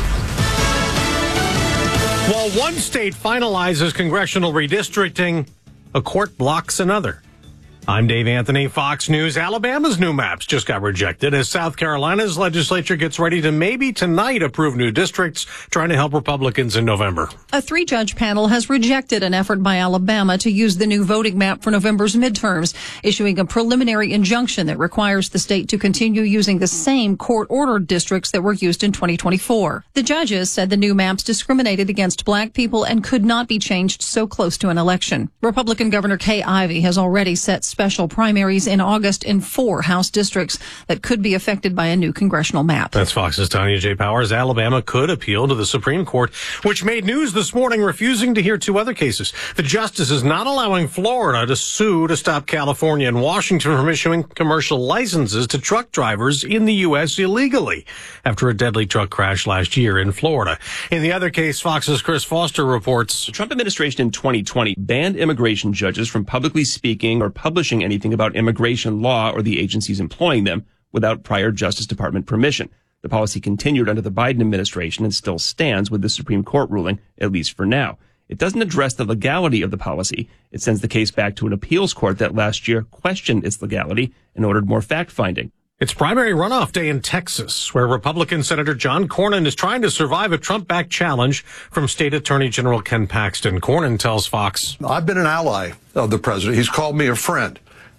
While one state finalizes congressional redistricting, a court blocks another. I'm Dave Anthony, Fox News. Alabama's new maps just got rejected as South Carolina's legislature gets ready to maybe tonight approve new districts, trying to help Republicans in November. A 3-judge panel has rejected an effort by Alabama to use the new voting map for November's midterms, issuing a preliminary injunction that requires the state to continue using the same court-ordered districts that were used in 2024. The judges said the new maps discriminated against black people and could not be changed so close to an election. Republican Governor Kay Ivey has already set special primaries in August in 4 House districts that could be affected by a new congressional map. That's Fox's Tanya J. Powers. Alabama could appeal to the Supreme Court, which made news this morning, refusing to hear 2 other cases. The justice is not allowing Florida to sue to stop California and Washington from issuing commercial licenses to truck drivers in the U.S. illegally after a deadly truck crash last year in Florida. In the other case, Fox's Chris Foster reports. The Trump administration in 2020 banned immigration judges from publicly speaking or publishing anything about immigration law or the agencies employing them without prior Justice Department permission. The policy continued under the Biden administration and still stands with the Supreme Court ruling, at least for now. It doesn't address the legality of the policy. It sends the case back to an appeals court that last year questioned its legality and ordered more fact-finding. It's primary runoff day in Texas, where Republican Senator John Cornyn is trying to survive a Trump-backed challenge from State Attorney General Ken Paxton. Cornyn tells Fox, I've been an ally of the president. He's called me a friend.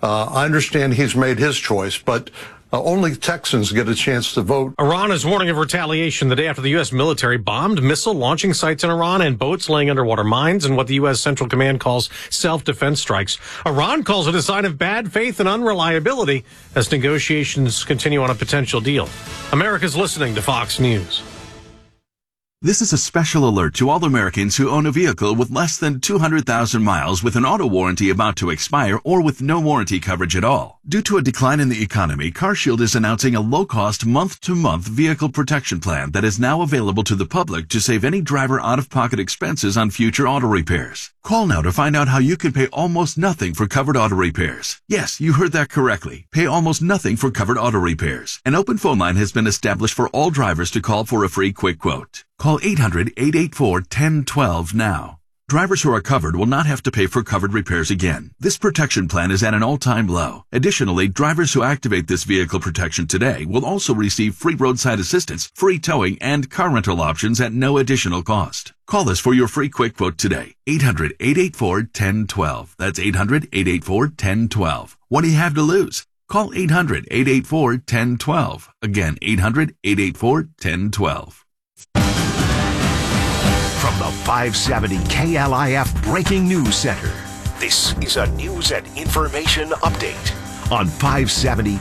I understand he's made his choice, but only Texans get a chance to vote. Iran is warning of retaliation the day after the U.S. military bombed missile launching sites in Iran and boats laying underwater mines in what the U.S. Central Command calls self-defense strikes. Iran calls it a sign of bad faith and unreliability as negotiations continue on a potential deal. America's listening to Fox News. This is a special alert to all Americans who own a vehicle with less than 200,000 miles with an auto warranty about to expire or with no warranty coverage at all. Due to a decline in the economy, CarShield is announcing a low-cost month-to-month vehicle protection plan that is now available to the public to save any driver out-of-pocket expenses on future auto repairs. Call now to find out how you can pay almost nothing for covered auto repairs. Yes, you heard that correctly. Pay almost nothing for covered auto repairs. An open phone line has been established for all drivers to call for a free quick quote. Call 800-884-1012 now. Drivers who are covered will not have to pay for covered repairs again. This protection plan is at an all-time low. Additionally, drivers who activate this vehicle protection today will also receive free roadside assistance, free towing, and car rental options at no additional cost. Call us for your free quick quote today. 800-884-1012. That's 800-884-1012. What do you have to lose? Call 800-884-1012. Again, 800-884-1012. From the 570 KLIF Breaking News Center, this is a news and information update on 570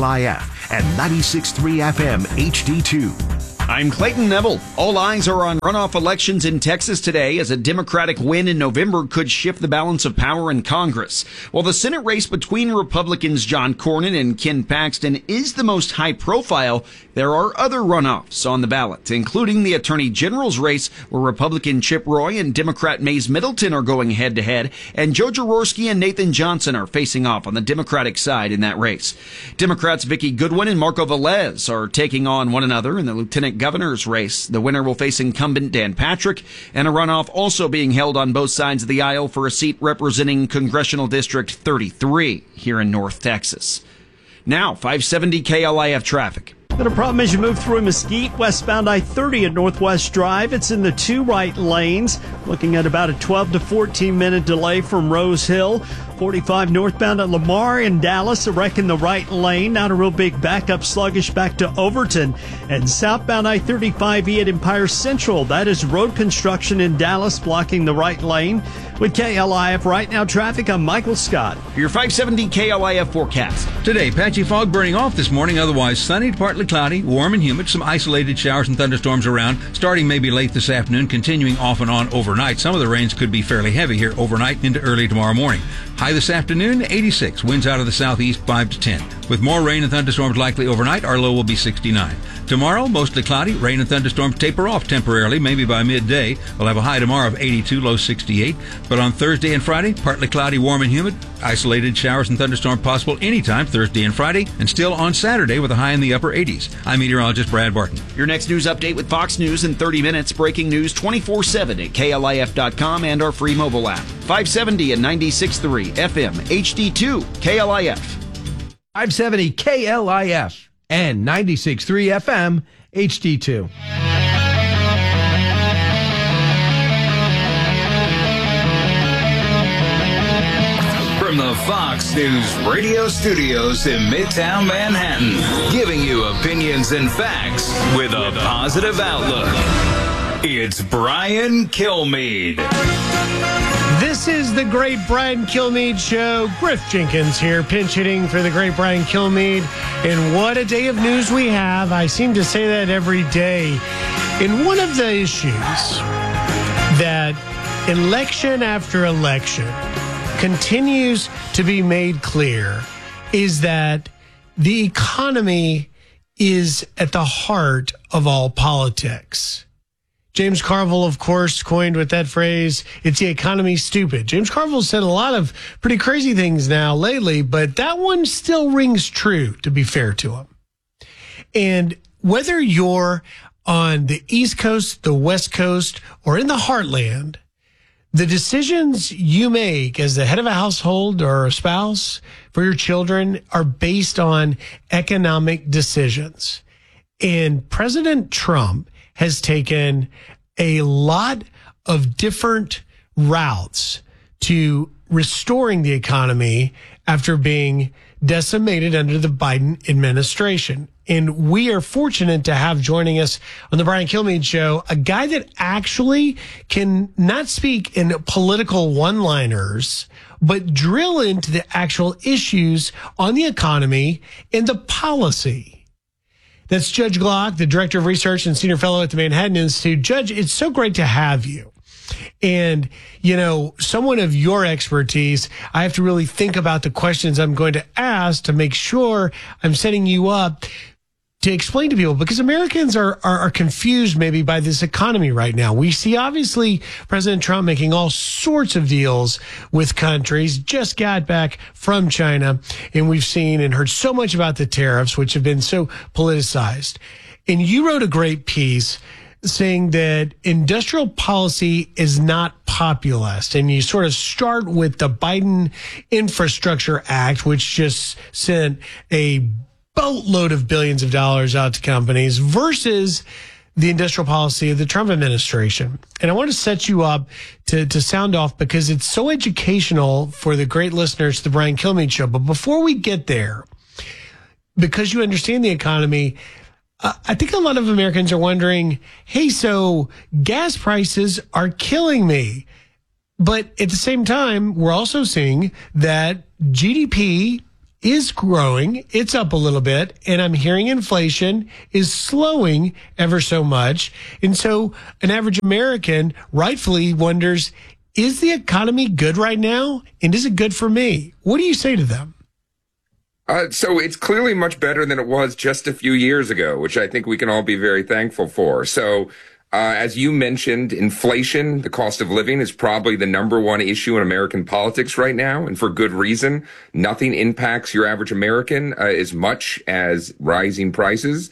KLIF and 96.3 FM HD2. I'm Clayton Neville. All eyes are on runoff elections in Texas today as a Democratic win in November could shift the balance of power in Congress. While the Senate race between Republicans John Cornyn and Ken Paxton is the most high profile, there are other runoffs on the ballot, including the Attorney General's race where Republican Chip Roy and Democrat Mays Middleton are going head-to-head, and Joe Jaworski and Nathan Johnson are facing off on the Democratic side in that race. Democrats Vicki Goodwin and Marco Velez are taking on one another in the Lieutenant Governor's race. The winner will face incumbent Dan Patrick, and a runoff also being held on both sides of the aisle for a seat representing Congressional District 33 here in North Texas. Now, 570 KLIF traffic. Been a problem as you move through Mesquite, westbound I-30 at Northwest Drive. It's in the two right lanes. Looking at about a 12 to 14 minute delay from Rose Hill. 45 northbound at Lamar in Dallas, a wreck in the right lane. Not a real big backup, sluggish back to Overton. And southbound I-35E at Empire Central. That is road construction in Dallas blocking the right lane. With KLIF Right Now traffic, I'm Michael Scott. Your 570 KLIF forecast. Today, patchy fog burning off this morning, otherwise sunny to partly cloudy, warm and humid, some isolated showers and thunderstorms around, starting maybe late this afternoon, continuing off and on overnight. Some of the rains could be fairly heavy here overnight into early tomorrow morning. High this afternoon, 86. Winds out of the southeast, 5 to 10. With more rain and thunderstorms likely overnight, our low will be 69. Tomorrow, mostly cloudy. Rain and thunderstorms taper off temporarily, maybe by midday. We'll have a high tomorrow of 82, low 68. But on Thursday and Friday, partly cloudy, warm and humid. Isolated showers and thunderstorms possible anytime Thursday and Friday. And still on Saturday with a high in the upper 80s. I'm meteorologist Brad Barton. Your next news update with Fox News in 30 minutes. Breaking news 24/7 at KLIF.com and our free mobile app. 570 and 96.3 FM HD2 KLIF. 570 KLIF and 96.3 FM HD2. From the Fox News radio studios in Midtown Manhattan, giving you opinions and facts with a positive outlook. It's Brian Kilmeade. This is the Great Brian Kilmeade Show. Griff Jenkins here, pinch hitting for the Great Brian Kilmeade. And what a day of news we have. I seem to say that every day. And one of the issues that election after election continues to be made clear is that the economy is at the heart of all politics. James Carville, of course, coined with that phrase, it's the economy stupid. James Carville said a lot of pretty crazy things now lately, but that one still rings true, to be fair to him. And whether you're on the East Coast, the West Coast, or in the heartland, the decisions you make as the head of a household or a spouse for your children are based on economic decisions. And President Trump has taken a lot of different routes to restoring the economy after being decimated under the Biden administration. And we are fortunate to have joining us on the Brian Kilmeade Show a guy that actually can not speak in political one-liners, but drill into the actual issues on the economy and the policy. That's Judge Glock, the Director of Research and Senior Fellow at the Manhattan Institute. Judge, it's so great to have you. And, you know, someone of your expertise, I have to really think about the questions I'm going to ask to make sure I'm setting you up to explain to people, because Americans are confused maybe by this economy right now. We see obviously President Trump making all sorts of deals with countries, just got back from China, and we've seen and heard so much about the tariffs, which have been so politicized. And you wrote a great piece saying that industrial policy is not populist. And you sort of start with the Biden Infrastructure Act, which just sent a boatload of billions of dollars out to companies, versus the industrial policy of the Trump administration. And I want to set you up to sound off, because it's so educational for the great listeners to the Brian Kilmeade Show. But before we get there, because you understand the economy, I think a lot of Americans are wondering, hey, so gas prices are killing me. But at the same time, we're also seeing that GDP is growing. It's up a little bit. And I'm hearing inflation is slowing ever so much. And so an average American rightfully wonders, is the economy good right now? And is it good for me? What do you say to them? So it's clearly much better than it was just a few years ago, which I think we can all be very thankful for. So as you mentioned, inflation, the cost of living, is probably the number one issue in American politics right now, and for good reason. Nothing impacts your average American as much as rising prices.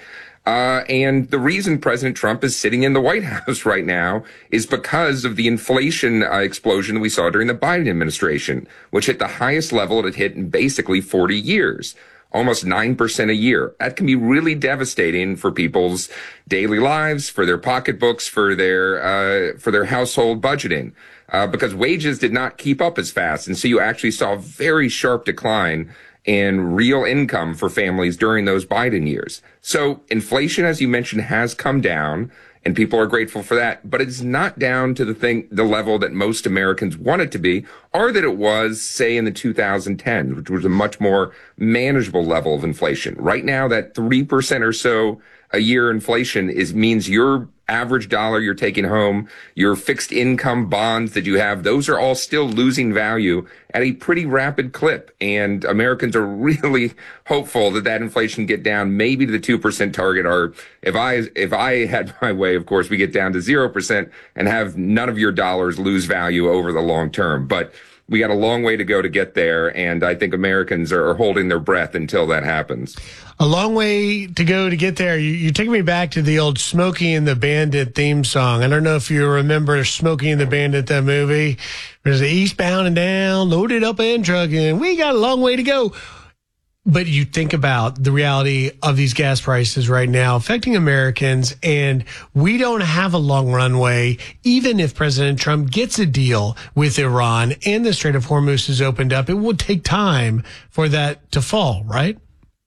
And the reason President Trump is sitting in the White House right now is because of the inflation explosion that we saw during the Biden administration, which hit the highest level it had hit in basically 40 years. Almost 9% a year. That can be really devastating for people's daily lives, for their pocketbooks, for their household budgeting, because wages did not keep up as fast. And so you actually saw a very sharp decline in real income for families during those Biden years. So inflation, as you mentioned, has come down, and people are grateful for that, but it's not down to the level that most Americans want it to be, or that it was, say, in the 2010s, which was a much more manageable level of inflation. Right now, that 3% or so a year inflation means your average dollar you're taking home, your fixed income bonds that you have, those are all still losing value at a pretty rapid clip. And Americans are really hopeful that inflation get down maybe to the 2% target, or if I had my way, of course, we get down to 0% and have none of your dollars lose value over the long term. But we got a long way to go to get there, and I think Americans are holding their breath until that happens. A long way to go to get there. You're taking me back to the old Smokey and the Bandit theme song. I don't know if you remember Smokey and the Bandit, that movie. There's the eastbound and down, loaded up and trucking. We got a long way to go. But you think about the reality of these gas prices right now affecting Americans, and we don't have a long runway. Even if President Trump gets a deal with Iran and the Strait of Hormuz is opened up, it will take time for that to fall, right?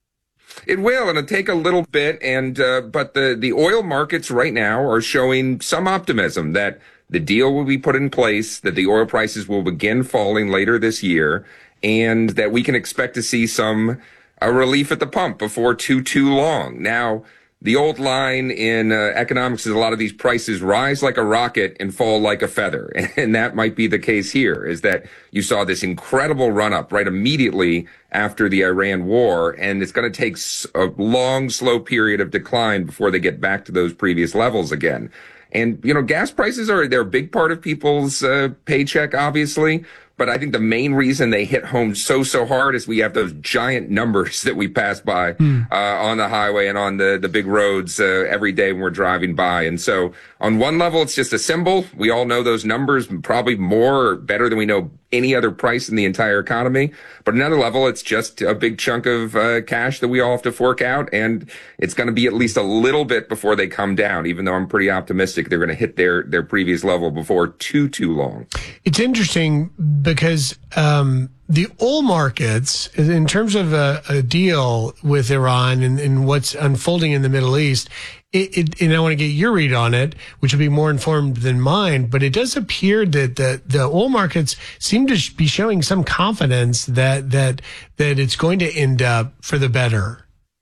It will, and it'll take a little bit. And but the oil markets right now are showing some optimism that the deal will be put in place, that the oil prices will begin falling later this year, and that we can expect to see some relief at the pump before too long. Now, the old line in economics is a lot of these prices rise like a rocket and fall like a feather. And that might be the case here, is that you saw this incredible run up right immediately after the Iran war. And it's going to take a long, slow period of decline before they get back to those previous levels again. And, you know, gas prices they're a big part of people's paycheck, obviously. But I think the main reason they hit home so hard is we have those giant numbers that we pass by on the highway and on the big roads every day when we're driving by. And so on one level, it's just a symbol. We all know those numbers, probably more or better than we know any other price in the entire economy. But another level, it's just a big chunk of cash that we all have to fork out. And it's going to be at least a little bit before they come down, even though I'm pretty optimistic they're going to hit their previous level before too long. It's interesting because the oil markets, in terms of a deal with Iran and what's unfolding in the Middle East, and I want to get your read on it, which will be more informed than mine, but it does appear that the oil markets seem to be showing some confidence that it's going to end up for the better.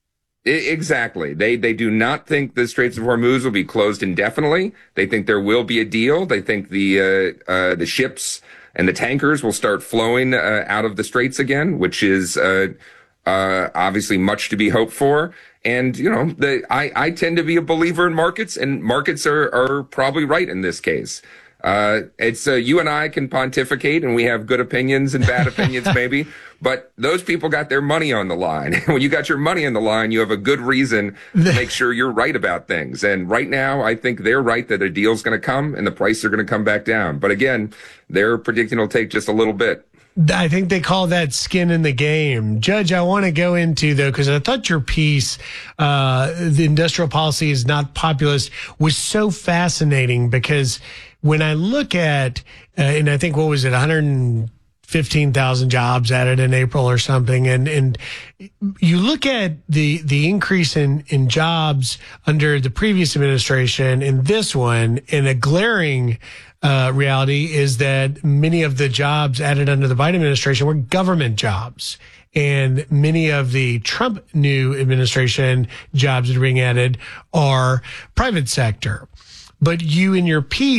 Exactly. They do not think the Straits of Hormuz will be closed indefinitely. They think there will be a deal. They think the ships and the tankers will start flowing out of the straits again, which is obviously much to be hoped for. And I tend to be a believer in markets, and markets are probably right in this case. It's you and I can pontificate, and we have good opinions and bad opinions maybe, but those people got their money on the line. When you got your money on the line, you have a good reason to make sure you're right about things. And right now, I think they're right that a deal's going to come and the prices are going to come back down. But again, they're predicting it'll take just a little bit. I think they call that skin in the game. Judge, I want to go into, though, because I thought your piece, the industrial policy is not populist, was so fascinating because when I look at, and I think, what was it, 115,000 jobs added in April or something, and you look at the increase in jobs under the previous administration and this one, and a glaring reality is that many of the jobs added under the Biden administration were government jobs. And many of the Trump new administration jobs that are being added are private sector. But you in your piece